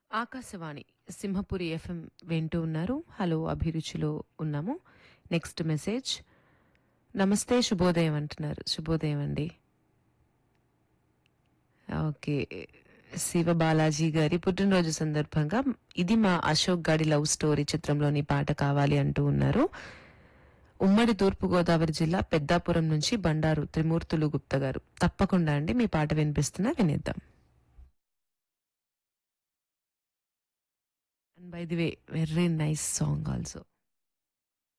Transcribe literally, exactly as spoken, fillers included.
Akashvani Simhapuri FM వింటూ ఉన్నారు. Hello అభిరుచిలో ఉన్నాము. నెక్స్ట్ మెసేజ్, నమస్తే శుభోదయం అంటున్నారు. శుభోదయం అండి. ఓకే, శివ బాలాజీ గారి పుట్టినరోజు సందర్భంగా ఇది మా అశోక్ గాడి లవ్ స్టోరీ చిత్రంలోని పాట కావాలి అంటూ ఉన్నారు. ఉమ్మడి తూర్పుగోదావరి జిల్లా పెద్దాపురం నుంచి బండారు త్రిమూర్తులు గుప్తా గారు. తప్పకుండా అండి, మీ పాట వినిపిస్తున్నా, వినేద్దాం. And by the way, very nice song also.